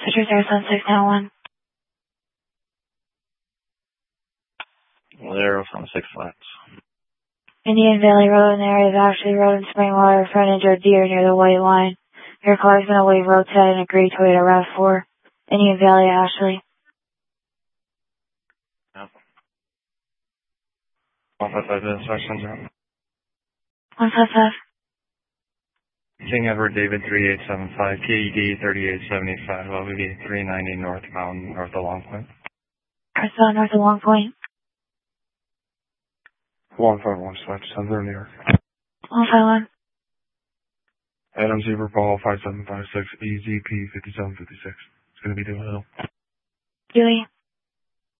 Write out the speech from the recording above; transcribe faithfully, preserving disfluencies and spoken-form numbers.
Citrus Arizona six nine one. Arizona six flats. Indian Valley Road in the area of Ashley Road and Springwater, frontage or deer near the white line. Your car is going to wave roadside in a gray Toyota RAV four. Indian Valley, Ashley. Yep. one five five inspections out. one five five. King Edward David three eight seven five, K E D thirty-eight seventy-five, L V D three ninety northbound, north of Long Point. Northbound, north of Long Point. one five one, select Center, New York. one five one. Adam Zebra Paul five seven five six, E Z P fifty-seven fifty-six. It's going to be Dewey Hill. Dewey.